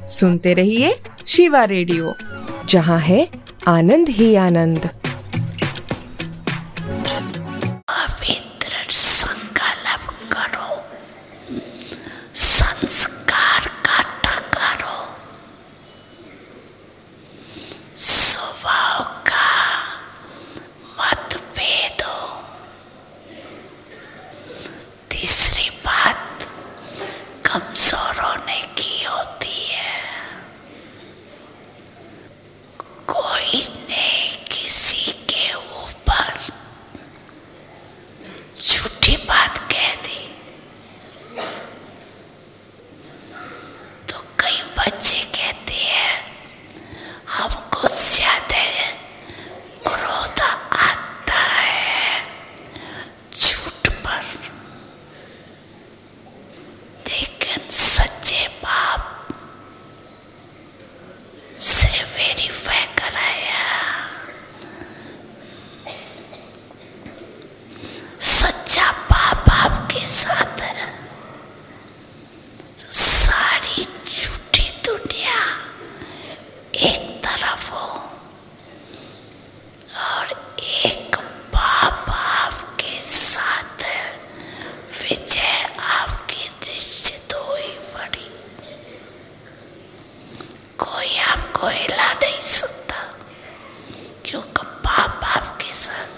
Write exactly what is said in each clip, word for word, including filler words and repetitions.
सुनते रहिए शिवा रेडियो, जहाँ है आनंद ही आनंद। पवित्र संकल्प करो, संस्कार इकट्ठा करो, स्वभाव का मतभेद हो। तीसरी बात कमजोर होने की होती है। कोई ने किसी के ऊपर झूठी बात कह दी तो कई बच्चे कहते हैं हमको ज्यादा क्रोध आता है झूठ पर, लेकिन सच्चे बाप से वेरीफाई कराया, सच्चा बाप आपके साथ है तो सारी झूठी दुनिया एक तरफ हो और एक बाप आपके साथ है, विजय आपकी निश्चित हुई पड़ी। कोई आपको हिला नहीं सकता क्योंकि बाप आपके साथ।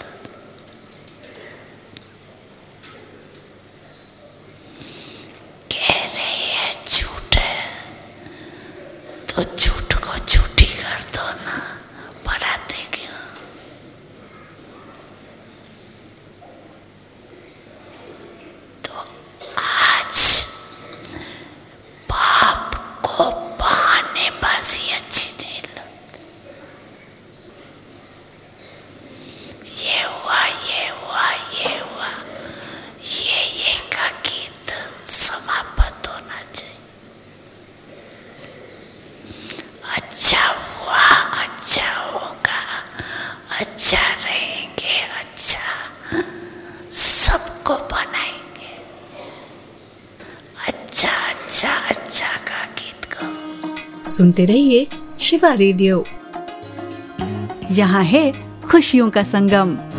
कह रहे हैं झूठ है तो झूठ को झूठी कर दो ना, बढ़ाते क्यों? तो आज बाप को बहानेबाजी अच्छी नहीं लगती। ये हुआ ये हुआ ये हुआ ये ये का गीत समाप्त होना चाहिए। अच्छा हुआ, अच्छा होगा, अच्छा रहेंगे, अच्छा सबको बनाएंगे। अच्छा अच्छा अच्छा का गीत गाओ। सुनते रहिए शिवा रेडियो, यहाँ है खुशियों का संगम।